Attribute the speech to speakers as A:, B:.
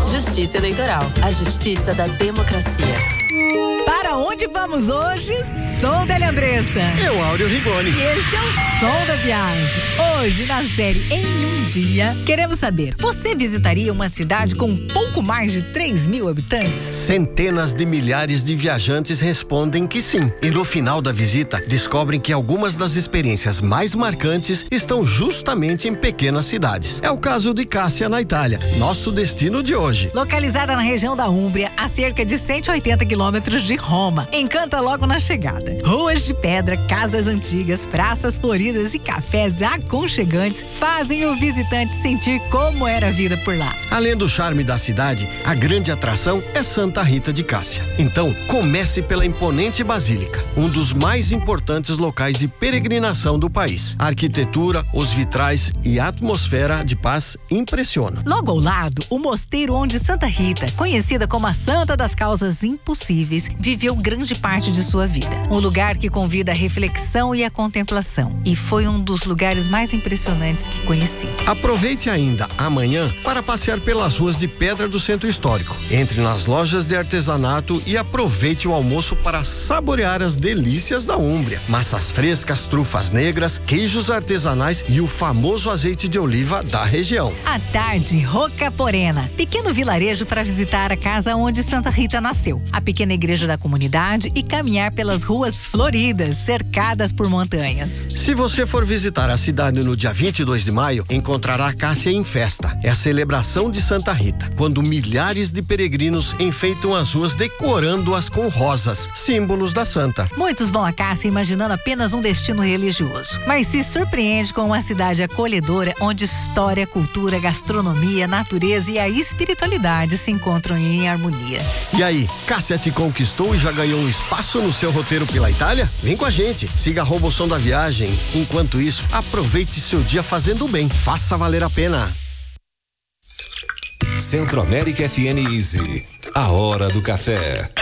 A: Justiça Eleitoral, a justiça da democracia.
B: Para onde vamos hoje? Som dele, Andressa.
C: Eu, Áureo Rigoni.
B: E este é o Som da Viagem. Hoje, na série Em um Dia, queremos saber, você visitaria uma cidade com pouco mais de 3.000 habitantes?
C: Centenas de milhares de viajantes respondem que sim. E no final da visita, descobrem que algumas das experiências mais marcantes estão justamente em pequenas cidades. É o caso de Cássia, na Itália, nosso destino de hoje.
B: Localizada na região da Úmbria, a cerca de 180 quilômetros de Roma. Encanta logo na chegada. Ruas de pedra, casas antigas, praças floridas e cafés aconchegantes fazem o visitante sentir como era a vida por lá.
C: Além do charme da cidade, a grande atração é Santa Rita de Cássia. Então, comece pela imponente Basílica, um dos mais importantes locais de peregrinação do país. A arquitetura, os vitrais e a atmosfera de paz impressionam.
B: Logo ao lado, o mosteiro onde Santa Rita, conhecida como a Santa das Causas Impossíveis, viveu grande parte de sua vida. Um lugar que convida a reflexão e a contemplação. E foi um dos lugares mais impressionantes que conheci.
C: Aproveite ainda amanhã para passear pelas ruas de pedra do centro histórico. Entre nas lojas de artesanato e aproveite o almoço para saborear as delícias da Úmbria. Massas frescas, trufas negras, queijos artesanais e o famoso azeite de oliva da região.
B: À tarde, Rocaporena, pequeno vilarejo para visitar a casa onde Santa Rita nasceu. A pequena igreja da comunidade e caminhar pelas ruas floridas, cercadas por montanhas.
C: Se você for visitar a cidade no dia 22 de maio, encontrará a Cássia em festa. É a celebração de Santa Rita, quando milhares de peregrinos enfeitam as ruas decorando-as com rosas, símbolos da santa.
B: Muitos vão a Cássia imaginando apenas um destino religioso, mas se surpreende com uma cidade acolhedora onde história, cultura, gastronomia, natureza e a espiritualidade se encontram em harmonia.
C: E aí, Cássia te conquistou e já ganhou um espaço no seu roteiro pela Itália? Vem com a gente, siga @o Som da Viagem. Enquanto isso, aproveite seu dia fazendo bem. Faça valer a pena.
D: Centro América FM Easy. A hora do café.